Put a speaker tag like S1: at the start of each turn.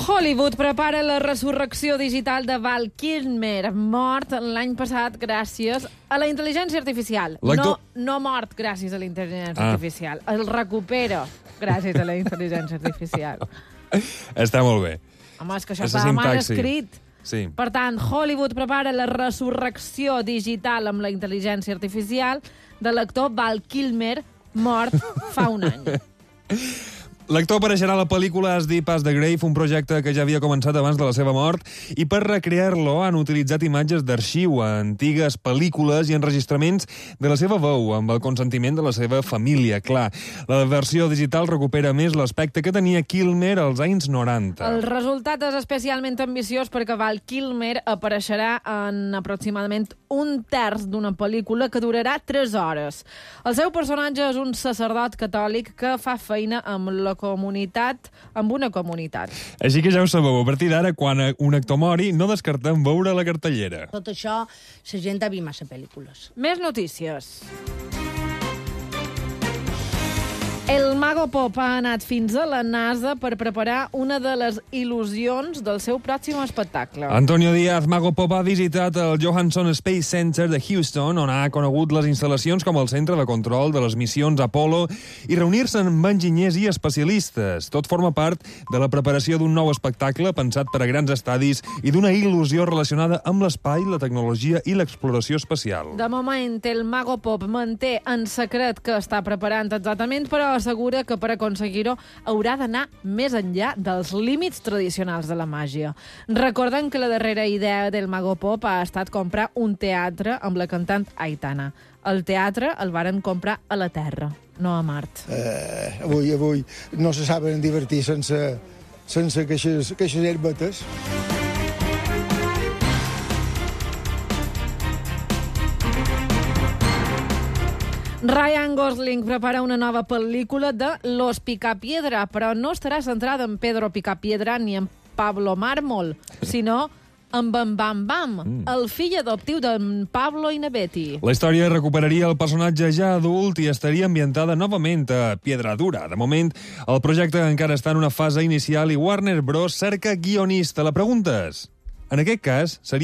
S1: Hollywood prepara la resurrecció digital de Val Kilmer, mort l'any passat gràcies a la intel·ligència artificial. No mort gràcies a la intel·ligència artificial. El recupera gràcies a la intel·ligència artificial.
S2: Està molt bé.
S1: Home, és que això estava mal escrit.
S2: Sí.
S1: Per tant, Hollywood prepara la resurrecció digital amb la intel·ligència artificial de l'actor Val Kilmer, mort fa un any.
S2: L'actor apareixerà a la pel·lícula As Deep as the Grave, un projecte que ja havia començat abans de la seva mort, i per recrear-lo han utilitzat imatges d'arxiu a antigues pel·lícules i enregistraments de la seva veu, amb el consentiment de la seva família, clar. La versió digital recupera més l'aspecte que tenia Kilmer als anys 90.
S1: El resultat és especialment ambiciós perquè Val Kilmer apareixerà en aproximadament un terç d'una pel·lícula que durarà 3 hores. El seu personatge és un sacerdot catòlic que fa feina amb una comunitat.
S2: Així que ja ho sabeu, a partir d'ara, quan un actor mori, no descartem veure la cartellera.
S3: Tot això, la gent ha vist massa pel·lícules.
S1: Més notícies. El Mago Pop ha anat fins a la NASA per preparar una de les il·lusions del seu pròxim espectacle.
S2: Antonio Díaz, Mago Pop, ha visitat el Johnson Space Center de Houston, on ha conegut les instal·lacions com el centre de control de les missions Apollo i reunir-se amb enginyers i especialistes. Tot forma part de la preparació d'un nou espectacle pensat per a grans estadis i d'una il·lusió relacionada amb l'espai, la tecnologia i l'exploració espacial.
S1: De moment, el Mago Pop manté en secret què està preparant exactament, però assegura que per aconseguir-ho haurà d'anar més enllà dels límits tradicionals de la màgia. Recordem que la darrera idea del Mago Pop ha estat comprar un teatre amb la cantant Aitana. El teatre el varen comprar a la Terra, no a Mart.
S4: Avui no se saben divertir sense queixes herbetes.
S1: Ryan Gosling prepara una nova pel·lícula de Los Picapiedra, però no estarà centrada en Pedro Picapiedra ni en Pablo Mármol, sinó amb en Bam Bam, el fill adoptiu d'en Pablo i na Betty.
S2: La història recuperaria el personatge ja adult i estaria ambientada novament a Piedradura. De moment, el projecte encara està en una fase inicial i Warner Bros. Cerca guionista. La pregunta és, en aquest cas, seria